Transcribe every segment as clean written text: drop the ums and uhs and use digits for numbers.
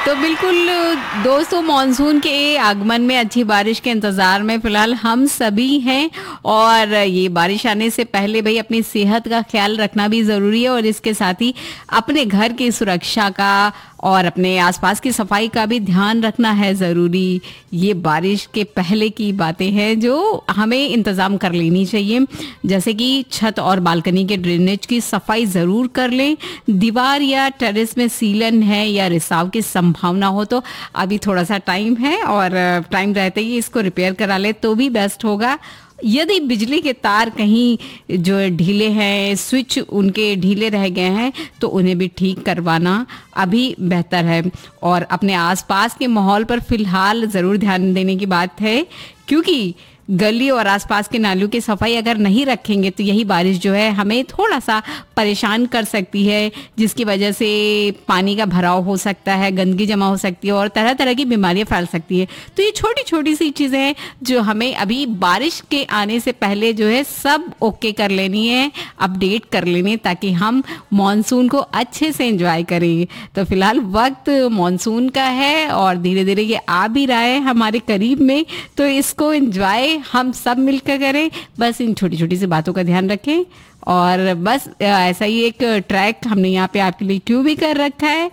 तो बिल्कुल दोस्तों, मानसून के आगमन में अच्छी बारिश के इंतजार में फिलहाल हम सभी हैं। और ये बारिश आने से पहले भाई अपनी सेहत का ख्याल रखना भी ज़रूरी है, और इसके साथ ही अपने घर की सुरक्षा का और अपने आसपास की सफाई का भी ध्यान रखना है ज़रूरी। ये बारिश के पहले की बातें हैं जो हमें इंतज़ाम कर लेनी चाहिए, जैसे कि छत और बालकनी के ड्रेनेज की सफाई ज़रूर कर लें। दीवार या टेरेस में सीलन है या रिसाव की संभावना हो तो अभी थोड़ा सा टाइम है, और टाइम रहते ही इसको रिपेयर करा ले तो भी बेस्ट होगा। यदि बिजली के तार कहीं जो ढीले हैं, स्विच उनके ढीले रह गए हैं, तो उन्हें भी ठीक करवाना अभी बेहतर है। और अपने आसपास के माहौल पर फिलहाल ज़रूर ध्यान देने की बात है, क्योंकि गली और आसपास के नालियों की सफाई अगर नहीं रखेंगे तो यही बारिश जो है हमें थोड़ा सा परेशान कर सकती है, जिसकी वजह से पानी का भराव हो सकता है, गंदगी जमा हो सकती है और तरह तरह की बीमारियां फैल सकती है। तो ये छोटी छोटी सी चीज़ें हैं जो हमें अभी बारिश के आने से पहले जो है सब ओके कर लेनी है, अपडेट कर लेनी है, ताकि हम मानसून को अच्छे से एंजॉय करें। तो फिलहाल वक्त मानसून का है और धीरे धीरे ये आ भी रहा है हमारे करीब में, तो इसको एंजॉय हम सब मिलकर करें। बस इन छोटी छोटी सी बातों का ध्यान रखें। और बस ऐसा ही एक ट्रैक हमने यहाँ पे आपके लिए क्यों भी कर रखा है,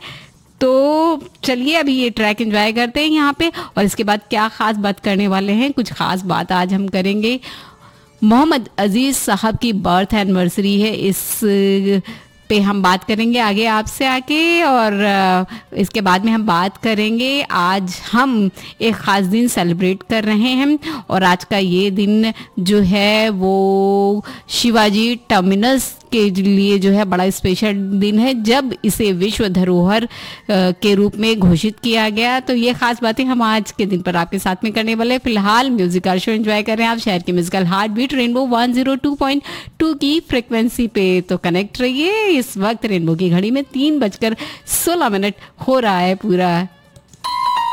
तो चलिए अभी ये ट्रैक एंजॉय करते हैं यहाँ पे। और इसके बाद क्या खास बात करने वाले हैं, कुछ खास बात आज हम करेंगे। मोहम्मद अजीज साहब की बर्थ एनिवर्सरी है, इस पे हम बात करेंगे आगे आपसे आके। और इसके बाद में हम बात करेंगे, आज हम एक ख़ास दिन सेलिब्रेट कर रहे हैं, और आज का ये दिन जो है वो शिवाजी टर्मिनस के लिए जो है बड़ा स्पेशल दिन है, जब इसे विश्व धरोहर के रूप में घोषित किया गया। तो ये खास बातें हम आज के दिन पर आपके साथ में करने वाले। फिलहाल म्यूजिकल शो एंजॉय कर रहे हैं आप शहर की म्यूजिकल हार्ट बीट रेनबो 102.2 की फ्रिक्वेंसी पे। तो कनेक्ट रहिए। इस वक्त रेनबो की घड़ी में 3:16 हो रहा है पूरा।